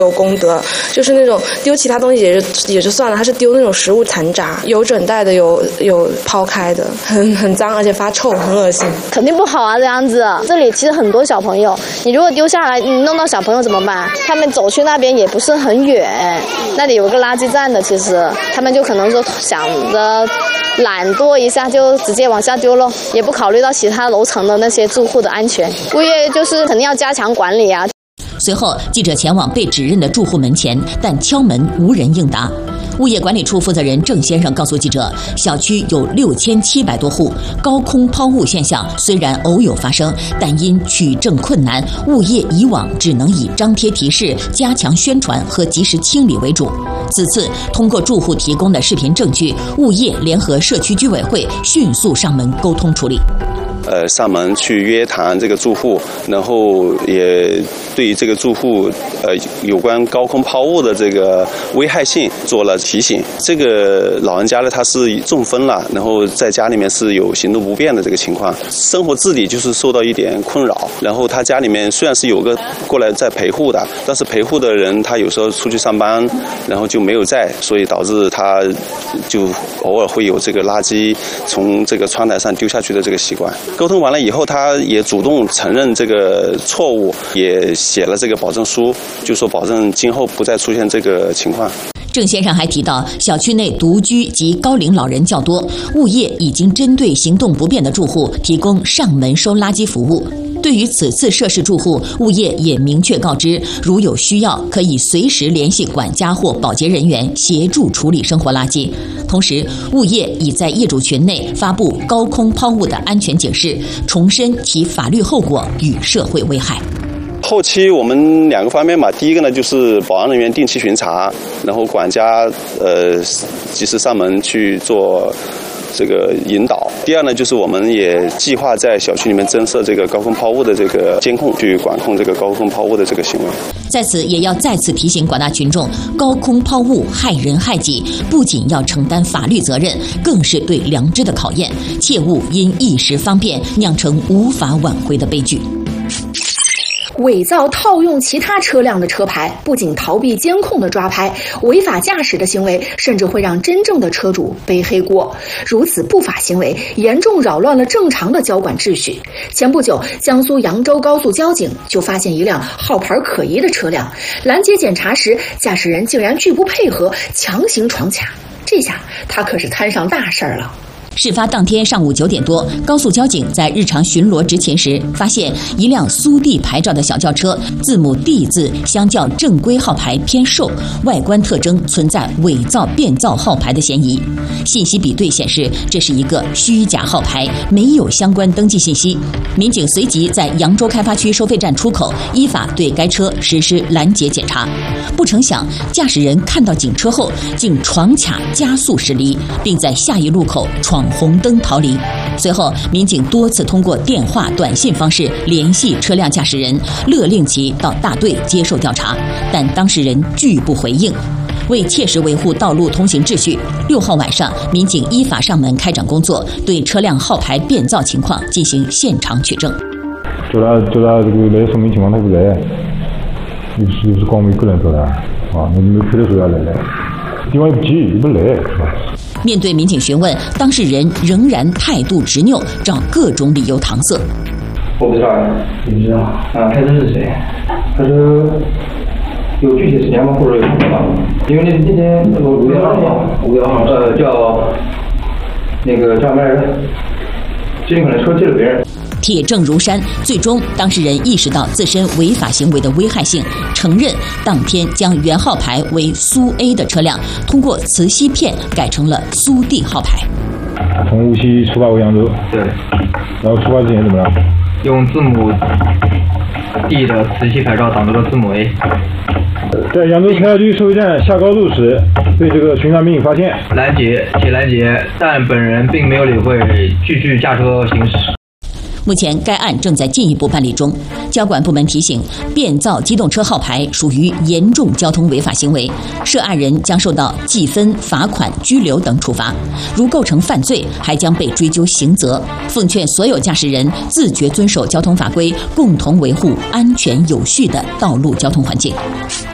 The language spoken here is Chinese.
有功德，就是那种丢其他东西也就算了，他是丢那种食物残渣，有整袋的，有抛开的，很脏，而且发臭，很恶心， 肯定不好啊，这样子。这里其实很多小朋友，你如果丢下来，你弄到小朋友怎么办？他们走去那边也不是很远，那里有个垃圾站的，其实他们就可能说想着懒惰一下，就直接往下丢了，也不考虑到其他楼层的那些住户的安全。物业就是肯定要加强管理啊。 随后，记者前往被指认的住户门前，但敲门无人应答。物业管理处负责人郑先生告诉记者，小区有6700多户，高空抛物现象虽然偶有发生，但因取证困难，物业以往只能以张贴提示、加强宣传和及时清理为主。此次通过住户提供的视频证据，物业联合社区居委会迅速上门沟通处理。 上门去约谈这个住户，然后也对这个住户有关高空抛物的这个危害性做了提醒。这个老人家呢，他是中风了，然后在家里面是有行动不便的这个情况，生活自理就是受到一点困扰。然后他家里面虽然是有个过来在陪护的，但是陪护的人他有时候出去上班，然后就没有在，所以导致他就偶尔会有这个垃圾从这个窗台上丢下去的这个习惯。沟通完了以后，他也主动承认这个错误，也写了这个保证书，就说保证今后不再出现这个情况。 郑先生还提到，小区内独居及高龄老人较多，物业已经针对行动不便的住户提供上门收垃圾服务。对于此次涉事住户，物业也明确告知，如有需要，可以随时联系管家或保洁人员协助处理生活垃圾。同时，物业已在业主群内发布高空抛物的安全警示，重申其法律后果与社会危害。 后期我们2个方面嘛，第一个呢就是保安人员定期巡查，然后管家及时上门去做这个引导。第二呢，就是我们也计划在小区里面增设这个高空抛物的这个监控，去管控这个高空抛物的这个行为。 在此也要再次提醒广大群众，高空抛物害人害己，不仅要承担法律责任，更是对良知的考验，切勿因一时方便酿成无法挽回的悲剧。 伪造套用其他车辆的车牌，不仅逃避监控的抓拍，违法驾驶的行为甚至会让真正的车主背黑锅。如此不法行为严重扰乱了正常的交管秩序。前不久，江苏扬州高速交警就发现一辆号牌可疑的车辆，拦截检查时，驾驶人竟然拒不配合，强行闯卡。这下他可是摊上大事了。 事发当天上午9点多，高速交警在日常巡逻执勤时，发现一辆苏 D 牌照的小轿车，字母 D 字相较正规号牌偏瘦，外观特征存在伪造变造号牌的嫌疑。信息比对显示，这是一个虚假号牌，没有相关登记信息。民警随即在扬州开发区收费站出口依法对该车实施拦截检查。不成想，驾驶人看到警车后，竟闯卡加速驶离，并在下一路口闯红灯逃离。随后，民警多次通过电话、短信方式联系车辆驾驶人，勒令其到大队接受调查，但当事人拒不回应。为切实维护道路通行秩序，6号晚上，民警依法上门开展工作，对车辆号牌变造情况进行现场取证。 就他这个来说明情况他不来，你不是光我一个人做的啊？你没配的时候要来，电话也不接，也不来，是吧？ 面对民警询问，当事人仍然态度执拗，找各种理由搪塞。 我不知道，你不知道啊？开车是谁？他说有具体时间吗？或者有什么？因为那天5月2号，叫那个叫什么来着？最近可能车借了别人。 铁证如山，最终当事人意识到自身违法行为的危害性，承认当天将原号牌为苏 A 的车辆通过磁吸片改成了苏 D 号牌。 从无锡出发回扬州， 对。 然后出发之前怎么样？ 用字母 D 的磁吸牌照挡住了字母 A。 在扬州开发区收费站下高速时，被这个巡查民警发现， 拦截，但本人并没有理会，继续驾车行驶。 目前该案正在进一步办理中。交管部门提醒，变造机动车号牌属于严重交通违法行为，涉案人将受到记分、罚款、拘留等处罚，如构成犯罪，还将被追究刑责。奉劝所有驾驶人自觉遵守交通法规，共同维护安全有序的道路交通环境。